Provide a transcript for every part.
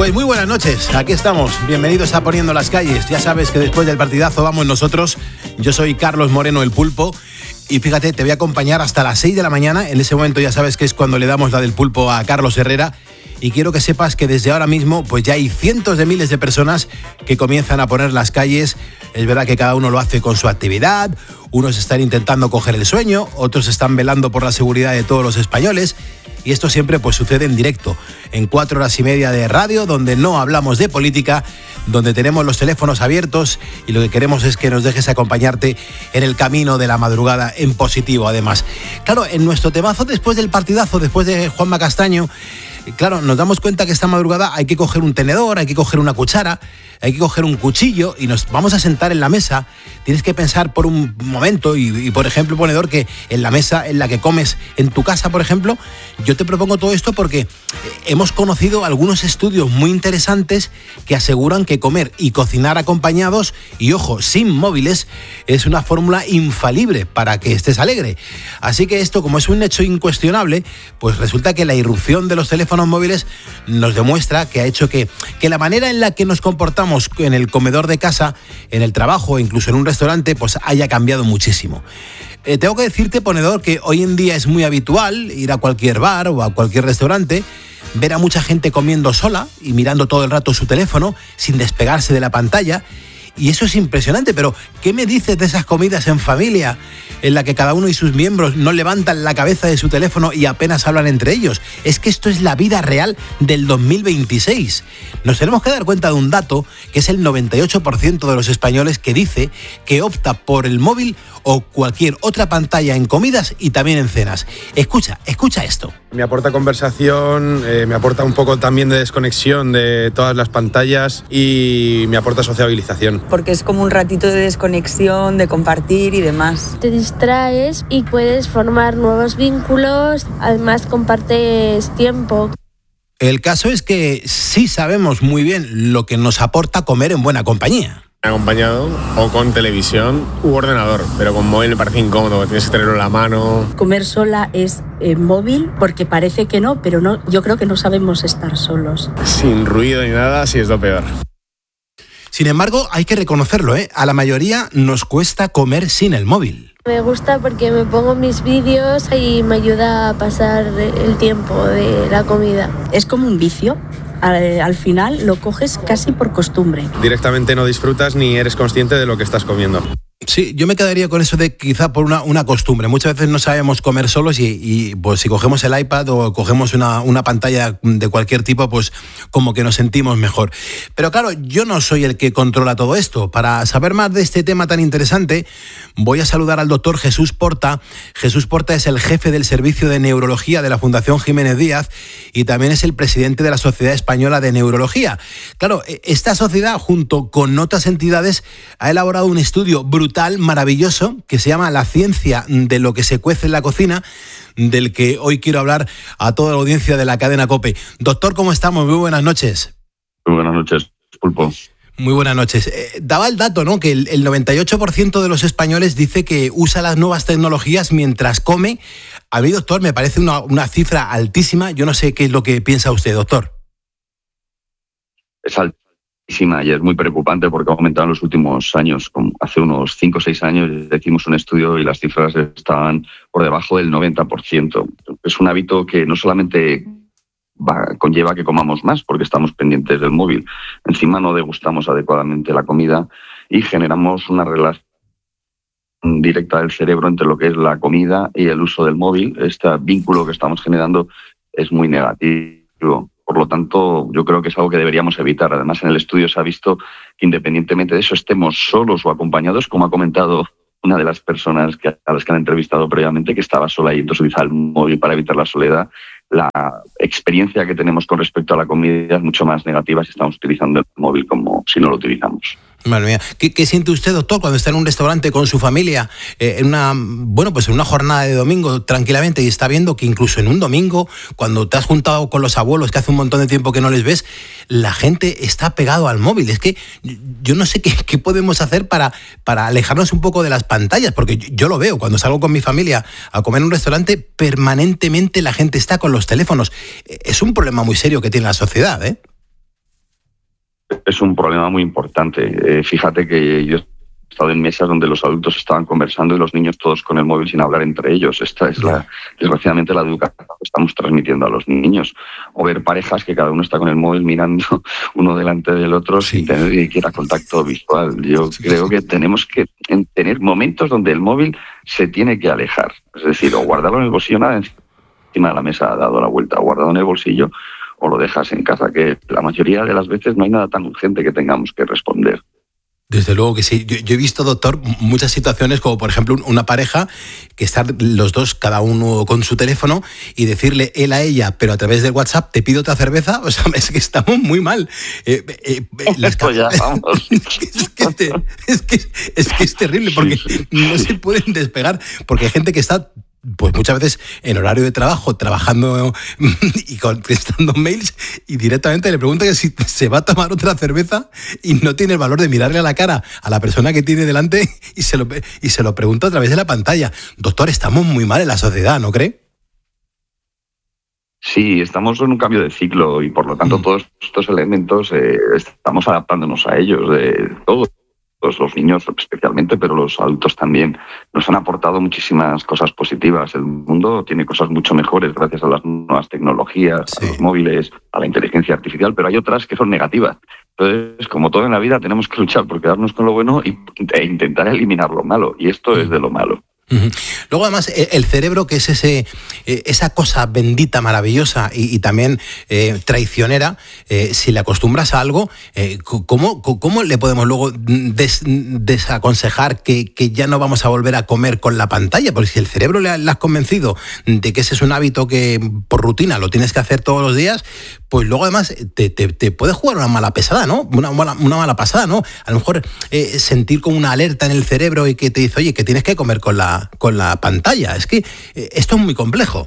Pues muy buenas noches, aquí estamos, bienvenidos a Poniendo las Calles. Ya sabes que después del partidazo vamos nosotros. Yo soy Carlos Moreno, el Pulpo. Y fíjate, te voy a acompañar hasta las 6 de la mañana. En ese momento ya sabes que es cuando le damos la del pulpo a Carlos Herrera. Y quiero que sepas que desde ahora mismo pues ya hay cientos de miles de personas que comienzan a poner las calles. Es verdad que cada uno lo hace con su actividad. Unos están intentando coger el sueño, otros están velando por la seguridad de todos los españoles. Y esto siempre pues sucede en directo, en 4 horas y media de radio, donde no hablamos de política, donde tenemos los teléfonos abiertos y lo que queremos es que nos dejes acompañarte en el camino de la madrugada en positivo, además. Claro, en nuestro temazo después del partidazo, después de Juanma Castaño, claro, nos damos cuenta que esta madrugada hay que coger un tenedor, hay que coger una cuchara, hay que coger un cuchillo y nos vamos a sentar en la mesa. Tienes que pensar por un momento y por ejemplo, ponedor, que en la mesa en la que comes en tu casa, por ejemplo, yo te propongo todo esto porque hemos conocido algunos estudios muy interesantes que aseguran que comer y cocinar acompañados, y ojo, sin móviles, es una fórmula infalible para que estés alegre. Así que esto, como es un hecho incuestionable, pues resulta que la irrupción de los teléfonos móviles nos demuestra que ha hecho que la manera en la que nos comportamos en el comedor de casa, en el trabajo, incluso en un restaurante, pues haya cambiado muchísimo. Tengo que decirte, ponedor, que hoy en día es muy habitual ir a cualquier bar o a cualquier restaurante, ver a mucha gente comiendo sola y mirando todo el rato su teléfono sin despegarse de la pantalla. Y eso es impresionante, pero ¿qué me dices de esas comidas en familia en la que cada uno y sus miembros no levantan la cabeza de su teléfono y apenas hablan entre ellos? Es que esto es la vida real del 2026. Nos tenemos que dar cuenta de un dato, que es el 98% de los españoles que dice que opta por el móvil o cualquier otra pantalla en comidas y también en cenas. Escucha esto. Me aporta conversación, me aporta un poco también de desconexión de todas las pantallas y me aporta sociabilización. Porque es como un ratito de desconexión, de compartir y demás. Te distraes y puedes formar nuevos vínculos, además compartes tiempo. El caso es que sí sabemos muy bien lo que nos aporta comer en buena compañía. Acompañado o con televisión u ordenador, pero con móvil me parece incómodo, tienes que tenerlo en la mano. Comer sola es móvil, porque parece que no, pero no, yo creo que no sabemos estar solos. Sin ruido ni nada, sí es lo peor. Sin embargo, hay que reconocerlo, a la mayoría nos cuesta comer sin el móvil. Me gusta porque me pongo mis vídeos y me ayuda a pasar el tiempo de la comida. Es como un vicio. Al final lo coges casi por costumbre. Directamente no disfrutas ni eres consciente de lo que estás comiendo. Sí, yo me quedaría con eso de quizá por una costumbre. Muchas veces no sabemos comer solos y pues si cogemos el iPad o cogemos una pantalla de cualquier tipo, pues como que nos sentimos mejor. Pero claro, yo no soy el que controla todo esto. Para saber más de este tema tan interesante, voy a saludar al doctor Jesús Porta. Jesús Porta es el jefe del Servicio de Neurología de la Fundación Jiménez Díaz y también es el presidente de la Sociedad Española de Neurología. Claro, esta sociedad, junto con otras entidades, ha elaborado un estudio brutal, maravilloso, que se llama La ciencia de lo que se cuece en la cocina, del que hoy quiero hablar a toda la audiencia de la cadena COPE. Doctor, ¿cómo estamos? Muy buenas noches. Muy buenas noches, Pulpo. Muy buenas noches. Daba el dato, ¿no?, que el 98% de los españoles dice que usa las nuevas tecnologías mientras come. A mí, doctor, me parece una cifra altísima. Yo no sé qué es lo que piensa usted, doctor. Es altísima y es muy preocupante porque ha aumentado en los últimos años. Hace unos 5 o 6 años hicimos un estudio y las cifras estaban por debajo del 90%. Es un hábito que no solamente conlleva que comamos más porque estamos pendientes del móvil, encima no degustamos adecuadamente la comida y generamos una relación directa del cerebro entre lo que es la comida y el uso del móvil. Este vínculo que estamos generando es muy negativo. Por lo tanto, yo creo que es algo que deberíamos evitar. Además, en el estudio se ha visto que independientemente de eso, estemos solos o acompañados, como ha comentado una de las personas a las que han entrevistado previamente, que estaba sola y entonces utilizaba el móvil para evitar la soledad, la experiencia que tenemos con respecto a la comida es mucho más negativa si estamos utilizando el móvil como si no lo utilizamos. Madre mía. ¿Qué siente usted, doctor, cuando está en un restaurante con su familia en una jornada de domingo tranquilamente y está viendo que incluso en un domingo, cuando te has juntado con los abuelos que hace un montón de tiempo que no les ves, la gente está pegado al móvil? Es que yo no sé qué podemos hacer para alejarnos un poco de las pantallas, porque yo lo veo cuando salgo con mi familia a comer en un restaurante, permanentemente la gente está con los teléfonos. Es un problema muy serio que tiene la sociedad, ¿eh? es un problema muy importante. Fíjate que yo he estado en mesas donde los adultos estaban conversando y los niños todos con el móvil sin hablar entre ellos. Esta es desgraciadamente la educación que estamos transmitiendo a los niños. O ver parejas que cada uno está con el móvil mirando uno delante del otro sin tener ni siquiera contacto visual. Yo creo que tenemos que tener momentos donde el móvil se tiene que alejar. Es decir, o guardarlo en el bolsillo, nada encima de la mesa, dado la vuelta, guardado en el bolsillo, o lo dejas en casa, que la mayoría de las veces no hay nada tan urgente que tengamos que responder. Desde luego que sí. Yo he visto, doctor, muchas situaciones como, por ejemplo, una pareja que están los dos, cada uno con su teléfono, y decirle él a ella, pero a través del WhatsApp, te pido otra cerveza. O sea, es que estamos muy mal. Ya, vamos. es que es terrible, porque no se pueden despegar, porque hay gente que está pues muchas veces en horario de trabajo, trabajando y contestando mails, y directamente le pregunta que si se va a tomar otra cerveza y no tiene el valor de mirarle a la cara a la persona que tiene delante y se lo pregunta a través de la pantalla. Doctor, estamos muy mal en la sociedad, ¿no cree? Sí, estamos en un cambio de ciclo y por lo tanto todos estos elementos estamos adaptándonos a ellos, todos los niños especialmente, pero los adultos también. Nos han aportado muchísimas cosas positivas. El mundo tiene cosas mucho mejores gracias a las nuevas tecnologías, a los móviles, a la inteligencia artificial, pero hay otras que son negativas. Entonces, como todo en la vida, tenemos que luchar por quedarnos con lo bueno e intentar eliminar lo malo, y esto es de lo malo. Luego, además, el cerebro, que es esa cosa bendita, maravillosa y también traicionera, si le acostumbras a algo, ¿cómo le podemos luego desaconsejar que ya no vamos a volver a comer con la pantalla? Porque si el cerebro le has convencido de que ese es un hábito que por rutina lo tienes que hacer todos los días, pues luego además te puede jugar una mala pesada, ¿no? Una mala pasada, ¿no? A lo mejor sentir como una alerta en el cerebro y que te dice, oye, que tienes que comer con la pantalla. Es que esto es muy complejo.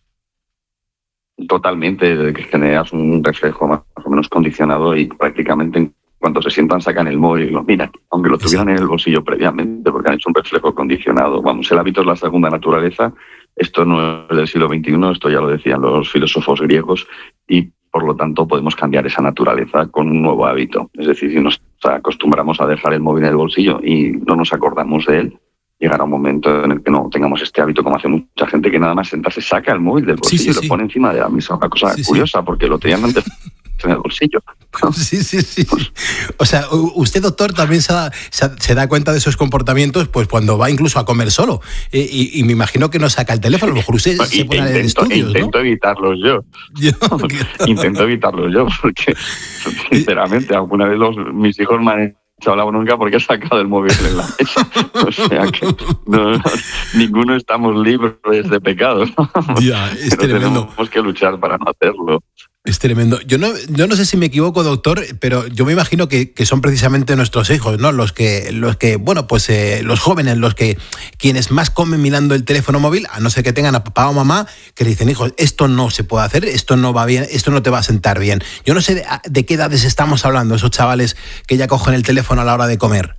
Totalmente, que generas un reflejo más o menos condicionado y prácticamente en cuanto se sientan sacan el móvil y lo miran, aunque lo tuvieran en el bolsillo previamente, porque han hecho un reflejo condicionado. Vamos, el hábito es la segunda naturaleza. Esto no es del siglo XXI, esto ya lo decían los filósofos griegos, y por lo tanto podemos cambiar esa naturaleza con un nuevo hábito. Es decir, si nos acostumbramos a dejar el móvil en el bolsillo y no nos acordamos de él, llegará un momento en el que no tengamos este hábito, como hace mucha gente, que nada más sentarse saca el móvil del bolsillo y lo pone encima de la mesa. Una cosa curiosa, porque lo tenían antes en el bolsillo. Sí. O sea, usted, doctor, también se da cuenta de esos comportamientos pues cuando va incluso a comer solo. Y me imagino que no saca el teléfono. A lo mejor usted se pone en estudios, Intento evitarlos yo. Intento evitarlos yo, porque sinceramente alguna vez mis hijos me han echado nunca porque he sacado el móvil en la mesa. O sea que ninguno estamos libres de pecados. Ya, es tremendo. Tenemos que luchar para no hacerlo. Es tremendo. Yo no sé si me equivoco, doctor, pero yo me imagino que son precisamente nuestros hijos, ¿no? Los que bueno, pues los jóvenes, quienes más comen mirando el teléfono móvil, a no ser que tengan a papá o mamá que le dicen, hijo, esto no se puede hacer, esto no va bien, esto no te va a sentar bien. Yo no sé de qué edades estamos hablando, esos chavales que ya cogen el teléfono a la hora de comer.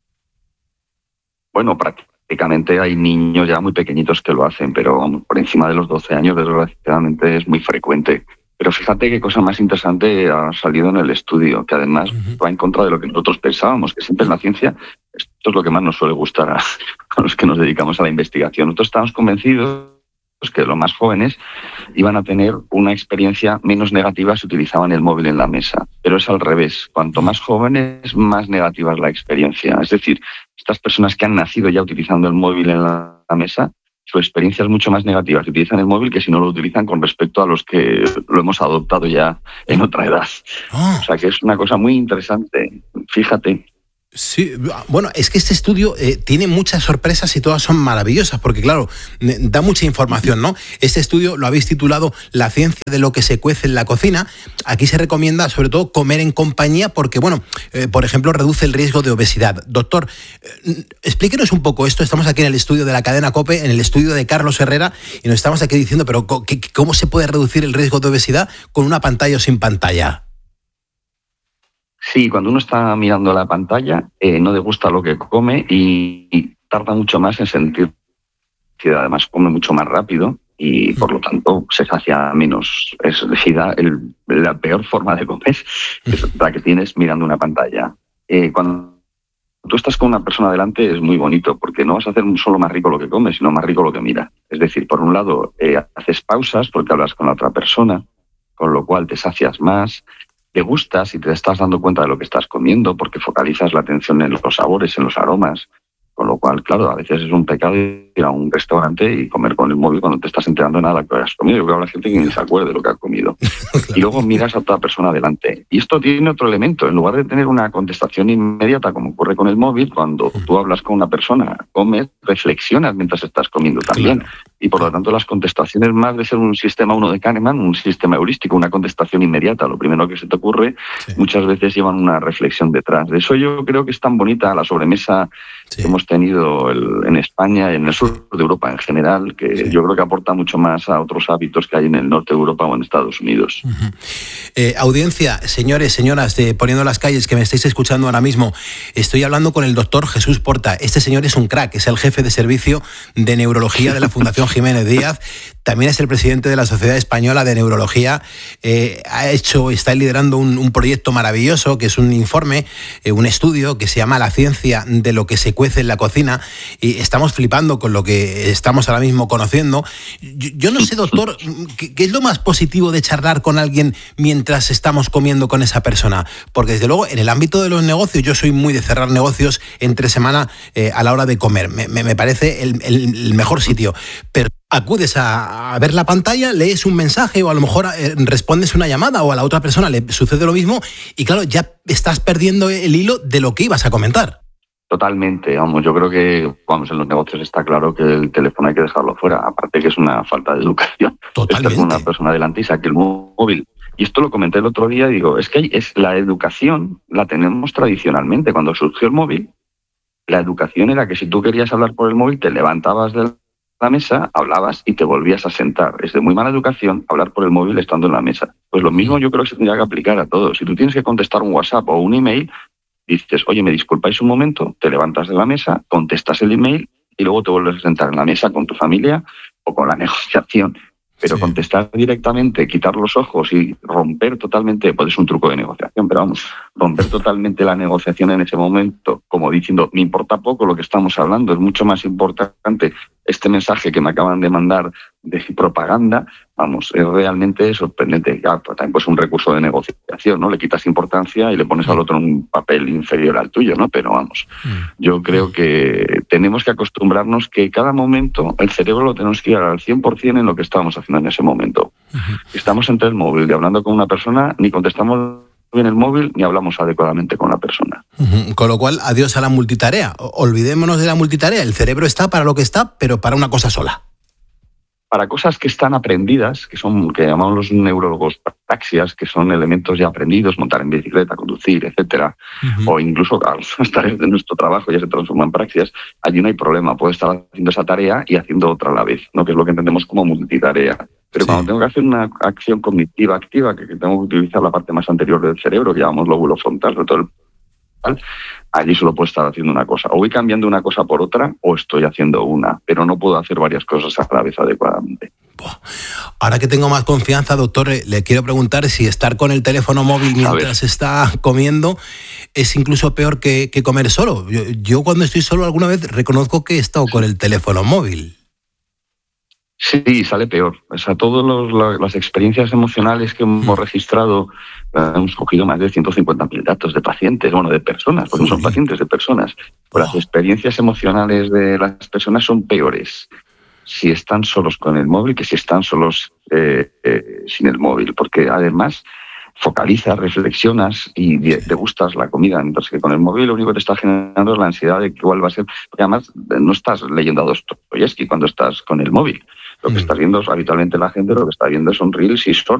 Bueno, prácticamente hay niños ya muy pequeñitos que lo hacen, pero por encima de los 12 años, desgraciadamente, es muy frecuente. Pero fíjate qué cosa más interesante ha salido en el estudio, que además va en contra de lo que nosotros pensábamos, que siempre en la ciencia esto es lo que más nos suele gustar a los que nos dedicamos a la investigación. Nosotros estamos convencidos que los más jóvenes iban a tener una experiencia menos negativa si utilizaban el móvil en la mesa. Pero es al revés. Cuanto más jóvenes, más negativa es la experiencia. Es decir, estas personas que han nacido ya utilizando el móvil en la mesa, su experiencia es mucho más negativa si utilizan el móvil que si no lo utilizan con respecto a los que lo hemos adoptado ya en otra edad. O sea que es una cosa muy interesante. Fíjate. Sí, bueno, es que este estudio tiene muchas sorpresas y todas son maravillosas, porque claro, da mucha información, ¿no? Este estudio lo habéis titulado La ciencia de lo que se cuece en la cocina. Aquí se recomienda sobre todo comer en compañía porque, bueno, por ejemplo, reduce el riesgo de obesidad. Doctor, explíquenos un poco esto. Estamos aquí en el estudio de la cadena COPE, en el estudio de Carlos Herrera, y nos estamos aquí diciendo, pero ¿cómo se puede reducir el riesgo de obesidad con una pantalla o sin pantalla? Sí, cuando uno está mirando la pantalla, no degusta lo que come y tarda mucho más en sentir. Además, come mucho más rápido y por lo tanto se sacia menos. Es decir, la peor forma de comer es la que tienes mirando una pantalla. Cuando tú estás con una persona delante es muy bonito, porque no vas a hacer solo más rico lo que comes, sino más rico lo que miras. Es decir, por un lado, haces pausas porque hablas con la otra persona, con lo cual te sacias más, te gustas y te estás dando cuenta de lo que estás comiendo porque focalizas la atención en los sabores, en los aromas. Con lo cual, claro, a veces es un pecado ir a un restaurante y comer con el móvil cuando te estás enterando de nada de lo que has comido. Yo creo que habrá gente que ni se acuerde de lo que ha comido. Claro. Y luego miras a otra persona delante. Y esto tiene otro elemento. En lugar de tener una contestación inmediata, como ocurre con el móvil, cuando tú hablas con una persona, comes, reflexionas mientras estás comiendo también. Claro. Y por lo tanto las contestaciones, más de ser un sistema 1 de Kahneman, un sistema heurístico, una contestación inmediata, lo primero que se te ocurre, muchas veces llevan una reflexión detrás. De eso yo creo que es tan bonita la sobremesa que hemos tenido en España y en el sur de Europa en general, que yo creo que aporta mucho más a otros hábitos que hay en el norte de Europa o en Estados Unidos. Audiencia, señores, señoras, de Poniendo las Calles, que me estáis escuchando ahora mismo, estoy hablando con el doctor Jesús Porta. Este señor es un crack, es el jefe de servicio de neurología de la Fundación Jiménez Díaz, también es el presidente de la Sociedad Española de Neurología, está liderando un proyecto maravilloso que es un informe, un estudio que se llama La ciencia de lo que se cuece en la cocina, y estamos flipando con lo que estamos ahora mismo conociendo. Yo no sé, doctor, ¿qué es lo más positivo de charlar con alguien mientras estamos comiendo con esa persona? Porque desde luego en el ámbito de los negocios, yo soy muy de cerrar negocios entre semana a la hora de comer, me parece el mejor sitio, pero acudes a ver la pantalla, lees un mensaje o a lo mejor respondes una llamada o a la otra persona le sucede lo mismo y claro, ya estás perdiendo el hilo de lo que ibas a comentar. Totalmente, vamos, yo creo que en los negocios está claro que el teléfono hay que dejarlo fuera, aparte que es una falta de educación. Totalmente. Estar con una persona delante y saque el móvil. Y esto lo comenté el otro día, digo, es que la educación la tenemos tradicionalmente. Cuando surgió el móvil, la educación era que si tú querías hablar por el móvil, te levantabas de la mesa, hablabas y te volvías a sentar. Es de muy mala educación hablar por el móvil estando en la mesa. Pues lo mismo yo creo que se tendría que aplicar a todos. Si tú tienes que contestar un WhatsApp o un email, dices, oye, me disculpáis un momento, te levantas de la mesa, contestas el email y luego te vuelves a sentar en la mesa con tu familia o con la negociación. Pero contestar directamente, quitar los ojos y romper totalmente, pues es un truco de negociación, pero vamos, romper totalmente la negociación en ese momento, como diciendo, me importa poco lo que estamos hablando, es mucho más importante este mensaje que me acaban de mandar de propaganda, vamos, es realmente sorprendente. Claro, también pues un recurso de negociación, ¿no? Le quitas importancia y le pones al otro un papel inferior al tuyo, ¿no? Pero vamos, yo creo que tenemos que acostumbrarnos que cada momento el cerebro lo tenemos que ir al 100% en lo que estábamos haciendo en ese momento. Estamos entre el móvil y hablando con una persona, ni contestamos bien el móvil ni hablamos adecuadamente con la persona. Con lo cual, adiós a la multitarea. Olvidémonos de la multitarea. El cerebro está para lo que está, pero para una cosa sola. Para cosas que están aprendidas, que llamamos los neurólogos praxias, que son elementos ya aprendidos, montar en bicicleta, conducir, etcétera, o incluso las tareas de nuestro trabajo ya se transforman en praxias, allí no hay problema, puedo estar haciendo esa tarea y haciendo otra a la vez, ¿no? Que es lo que entendemos como multitarea. Pero cuando tengo que hacer una acción cognitiva activa, que tengo que utilizar la parte más anterior del cerebro, que llamamos lóbulo frontal, sobre todo allí solo puedo estar haciendo una cosa. O voy cambiando una cosa por otra o estoy haciendo una, pero no puedo hacer varias cosas a la vez adecuadamente. Ahora que tengo más confianza, doctor, le quiero preguntar si estar con el teléfono móvil mientras está comiendo es incluso peor que comer solo. Yo cuando estoy solo alguna vez reconozco que he estado con el teléfono móvil. Sí, sale peor. O sea, todas las experiencias emocionales que hemos registrado, hemos cogido más de 150.000 datos de pacientes, de personas, porque no son pacientes, de personas. Pues las experiencias emocionales de las personas son peores si están solos con el móvil que si están solos sin el móvil, porque además focalizas, reflexionas y te gustas la comida, mientras que con el móvil lo único que te está generando es la ansiedad de que igual va a ser, porque además no estás leyendo a Dostoyevsky cuando estás con el móvil. Lo que estás viendo habitualmente la gente, lo que está viendo son reels y shorts